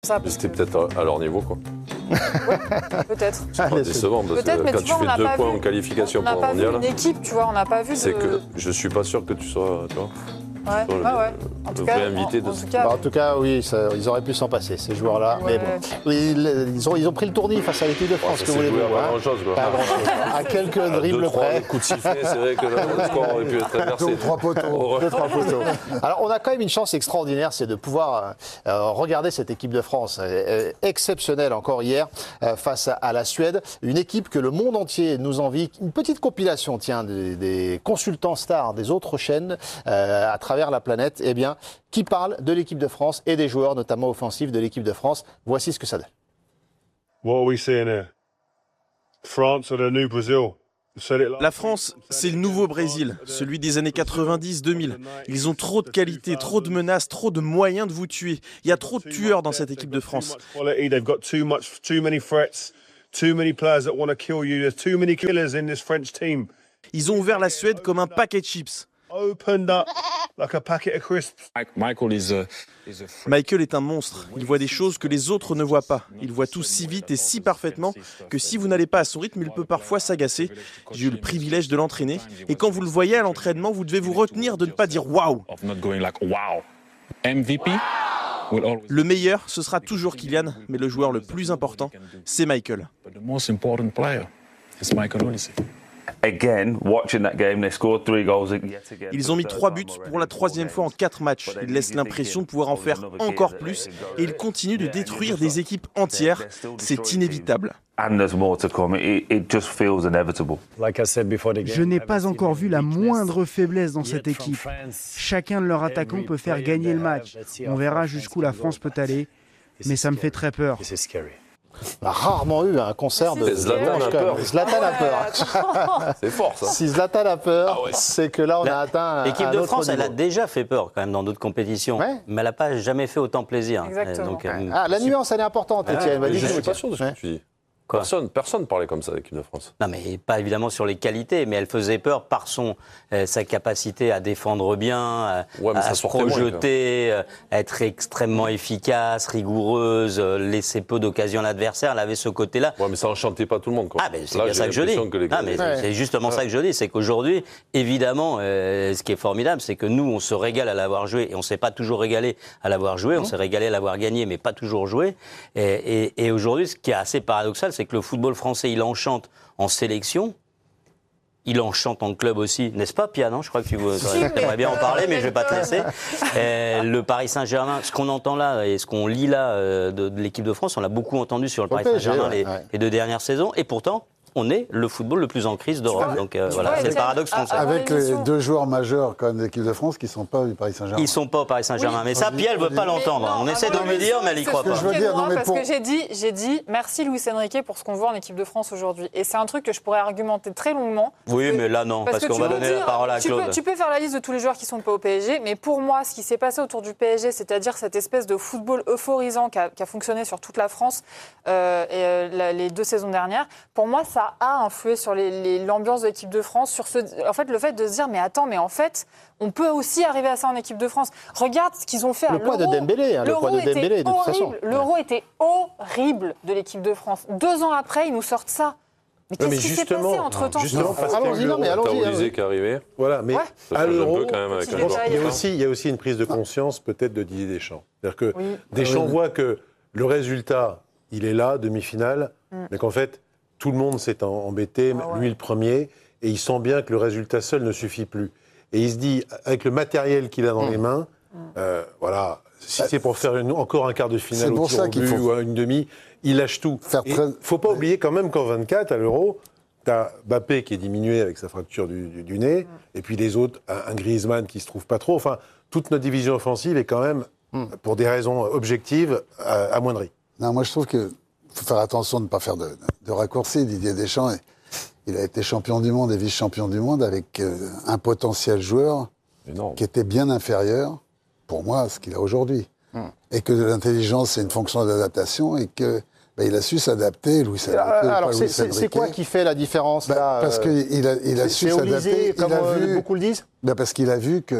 C'était peut-être à leur niveau, quoi. Ouais, peut-être. C'est pas décevant, parce que quand tu fais 2 points en qualification pour le mondial... On n'a pas vu une équipe, tu vois, on n'a pas vu C'est que je suis pas sûr que tu sois... Tu vois, ouais. En tout cas, oui, ils auraient pu s'en passer, ces joueurs-là. Ouais. Mais bon, ils ont pris le tournis face à l'équipe de France, que voulez-vous. Pas grand-chose, quoi. Pas grand-chose. À quelques dribbles près. Coups de sifflet, c'est vrai que le score aurait pu être inversé. 3 poteaux. 2-3 poteaux. Alors, on a quand même une chance extraordinaire, c'est de pouvoir regarder cette équipe de France exceptionnelle encore hier face à la Suède. Une équipe que le monde entier nous envie. Une petite compilation, tiens, des consultants stars des autres chaînes à travers la planète, eh bien, qui parle de l'équipe de France et des joueurs, notamment offensifs de l'équipe de France. Voici ce que ça donne. What are we seeing here? France or the new Brazil? La France, c'est le nouveau Brésil, celui des années 90-2000. Ils ont trop de qualité, trop de menaces, trop de moyens de vous tuer. Il y a trop de tueurs dans cette équipe de France. They've got too many threats, too many players that want to kill you. There's too many killers in this French team. Ils ont ouvert la Suède comme un paquet de chips. Opened up like a packet of crisps. Michael est un monstre. Il voit des choses que les autres ne voient pas. Il voit tout si vite et si parfaitement que si vous n'allez pas à son rythme, il peut parfois s'agacer. J'ai eu le privilège de l'entraîner. Et quand vous le voyez à l'entraînement, vous devez vous retenir de ne pas dire « waouh ». Le meilleur, ce sera toujours Kylian, mais le joueur le plus important, c'est Michael. Ils ont mis 3 buts pour la 3e fois en 4 matchs. Ils laissent l'impression de pouvoir en faire encore plus et ils continuent de détruire des équipes entières. C'est inévitable. Je n'ai pas encore vu la moindre faiblesse dans cette équipe. Chacun de leurs attaquants peut faire gagner le match. On verra jusqu'où la France peut aller, mais ça me fait très peur. On a rarement eu un concert de Zlatan a peur. Zlatan a peur. C'est fort, ça. Si Zlatan a peur, c'est que là, on a atteint l'équipe un de autre France, niveau. elle a déjà fait peur quand même dans d'autres compétitions, mais elle n'a pas jamais fait autant plaisir. Exactement. Donc, la nuance, elle est importante, Étienne. Je ne suis pas sûr de ce que tu dis. Personne parlait comme ça de l'équipe de France. Non, mais pas évidemment sur les qualités, mais elle faisait peur par sa capacité à défendre bien, à se projeter, à être extrêmement efficace, rigoureuse, laisser peu d'occasions à l'adversaire. Elle avait ce côté-là. Ouais, mais ça enchantait pas tout le monde, quoi. Ah, mais c'est bien ça que je dis. C'est justement ça que je dis, c'est qu'aujourd'hui, évidemment, ce qui est formidable, c'est que nous, on se régale à l'avoir joué, et on ne s'est pas toujours régalé à l'avoir joué, on s'est régalé à l'avoir gagné, mais pas toujours joué. Et aujourd'hui, ce qui est assez paradoxal, c'est que le football français, il enchante en sélection, il enchante en club aussi, n'est-ce pas, Pia, non ? Je crois que tu aimerais bien en parler, mais je ne vais pas te laisser. Le Paris Saint-Germain, ce qu'on entend là et ce qu'on lit là de l'équipe de France, on l'a beaucoup entendu sur le Paris Saint-Germain les 2 dernières saisons, et pourtant, on est le football le plus en crise d'Europe. Donc voilà, c'est le paradoxe français. Avec les 2 joueurs majeurs quand même de l'équipe de France qui ne sont pas du Paris Saint-Germain. Ils ne sont pas au Paris Saint-Germain. Mais ça, Pierre, elle ne veut pas l'entendre. On essaie de lui dire, mais elle n'y croit pas. Parce que j'ai dit merci Luis Enrique pour ce qu'on voit en équipe de France aujourd'hui. Et c'est un truc que je pourrais argumenter très longuement. Oui, mais là non, parce qu'on va donner la parole à Claude. Tu peux faire la liste de tous les joueurs qui ne sont pas au PSG, mais pour moi, ce qui s'est passé autour du PSG, c'est-à-dire cette espèce de football euphorisant qui a fonctionné sur toute la France les 2 saisons dernières, pour moi, ça a influé sur l'ambiance de l'équipe de France, sur en fait, le fait de se dire, mais attends, mais en fait, on peut aussi arriver à ça en équipe de France. Regarde ce qu'ils ont fait à l'Euro. Le poids de Dembélé, de toute façon. L'Euro était horrible de l'équipe de France. 2 ans après, ils nous sortent ça. Mais qu'est-ce qui s'est passé entre-temps ? Justement, parce t'as Olysée qui est arrivé. Voilà, mais à l'Euro, il y a aussi une prise de conscience peut-être de Didier Deschamps. C'est-à-dire que Deschamps voit que le résultat, il est là, demi-finale, mais qu'en fait, tout le monde s'est embêté, lui le premier, et il sent bien que le résultat seul ne suffit plus. Et il se dit, avec le matériel qu'il a dans les mains, voilà, si c'est pour faire encore un quart de finale au tir au but ou une demi, il lâche tout. Il ne faut pas oublier quand même qu'en 24, à l'Euro, tu as Mbappé qui est diminué avec sa fracture du nez, et puis les autres, un Griezmann qui ne se trouve pas trop. Enfin, toute notre division offensive est quand même, pour des raisons objectives, amoindrie. Non, moi je trouve qu'il faut faire attention de ne pas faire de raccourcis. Didier Deschamps, il a été champion du monde et vice-champion du monde avec un potentiel joueur qui était bien inférieur, pour moi, à ce qu'il a aujourd'hui. Et que l'intelligence, c'est une fonction d'adaptation et que il a su s'adapter, Luis Enrique. Alors, c'est quoi qui fait la différence là Parce qu'il a su s'adapter. Comme beaucoup le disent Parce qu'il a vu que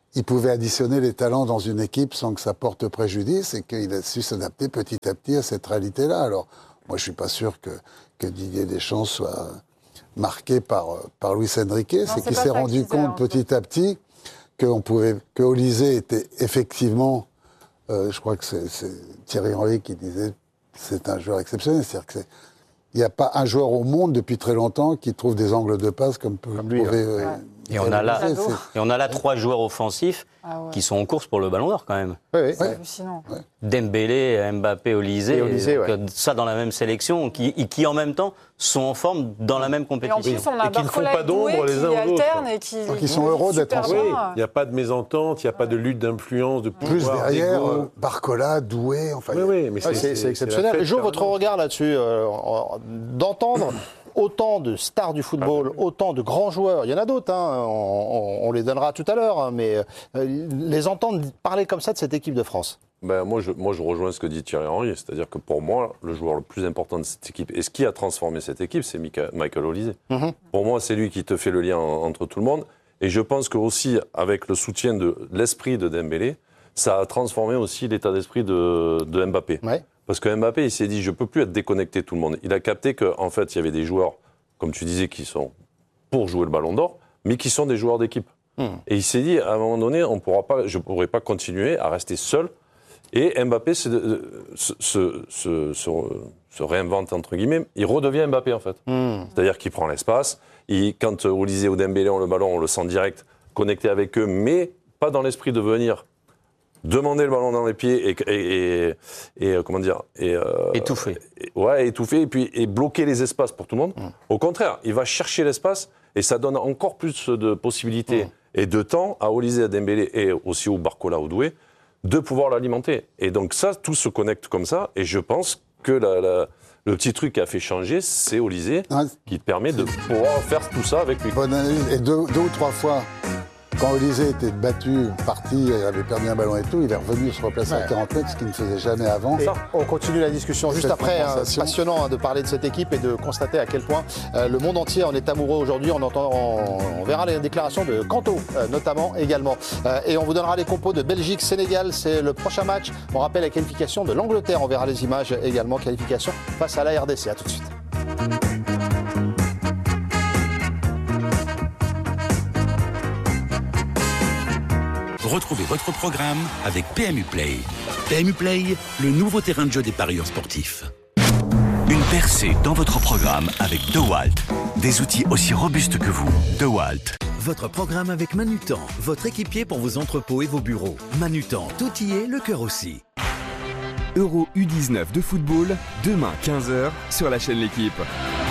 il pouvait additionner les talents dans une équipe sans que ça porte préjudice et qu'il a su s'adapter petit à petit à cette réalité-là. Alors, moi, je ne suis pas sûr que Didier Deschamps soit marqué par Luis Enrique. C'est qu'il s'est rendu compte petit à petit que Olysée était effectivement, je crois que c'est Thierry Henry qui disait, c'est un joueur exceptionnel. C'est-à-dire que il n'y a pas un joueur au monde depuis très longtemps qui trouve des angles de passe comme lui. Et on a là 3 joueurs offensifs qui sont en course pour le Ballon d'Or quand même. Oui. C'est hallucinant. Ouais. Dembélé, Mbappé, Olysée, ça dans la même sélection, qui en même temps sont en forme dans la même compétition. Et en plus, on a et qui ne font pas d'ombre les uns aux autres. Qui sont heureux d'être ensemble. Il n'y a pas de mésentente, il n'y a pas de lutte d'influence, de pouvoir. Plus derrière, Barcola, Doué, enfin. Mais c'est exceptionnel. Jo, votre regard là-dessus, d'entendre autant de stars du football, autant de grands joueurs, il y en a d'autres, on les donnera tout à l'heure, mais les entendre parler comme ça de cette équipe de France. Moi, je rejoins ce que dit Thierry Henry, c'est-à-dire que pour moi, le joueur le plus important de cette équipe, et ce qui a transformé cette équipe, c'est Michael Olysée. Pour moi, c'est lui qui te fait le lien entre tout le monde, et je pense que aussi, avec le soutien de l'esprit de Dembélé, ça a transformé aussi l'état d'esprit de Mbappé. Ouais. Parce que Mbappé, il s'est dit, je ne peux plus être déconnecté de tout le monde. Il a capté qu'en fait, il y avait des joueurs, comme tu disais, qui sont pour jouer le Ballon d'Or, mais qui sont des joueurs d'équipe. Et il s'est dit, à un moment donné, je ne pourrai pas continuer à rester seul. Et Mbappé se réinvente, entre guillemets. Il redevient Mbappé, en fait. C'est-à-dire qu'il prend l'espace. Quand Olysée ou Dembélé ont le ballon, on le sent direct connecté avec eux, mais pas dans l'esprit de venir demander le ballon dans les pieds et comment dire étouffer. Étouffer et bloquer les espaces pour tout le monde. Au contraire, il va chercher l'espace et ça donne encore plus de possibilités et de temps à Olysée, à Dembélé et aussi au Barcola, au Doué de pouvoir l'alimenter. Et donc ça, tout se connecte comme ça. Et je pense que le petit truc qui a fait changer, c'est Olysée qui permet de pouvoir faire tout ça avec lui. Bonne analyse. Et deux ou trois fois. Quand Olysée était battu, parti, avait perdu un ballon et tout, il est revenu se replacer à 40 mètres, ce qu'il ne faisait jamais avant. Et on continue la discussion juste après. Passionnant de parler de cette équipe et de constater à quel point le monde entier en est amoureux aujourd'hui. On verra les déclarations de Kanto, notamment également. Et on vous donnera les compos de Belgique-Sénégal. C'est le prochain match. On rappelle la qualification de l'Angleterre. On verra les images également. Qualification face à la RDC. À tout de suite. Retrouvez votre programme avec PMU Play. PMU Play, le nouveau terrain de jeu des parieurs sportifs. Une percée dans votre programme avec DeWalt. Des outils aussi robustes que vous. DeWalt. Votre programme avec Manutan, votre équipier pour vos entrepôts et vos bureaux. Manutan, tout y est, le cœur aussi. Euro U19 de football, demain 15h sur la chaîne L'Équipe.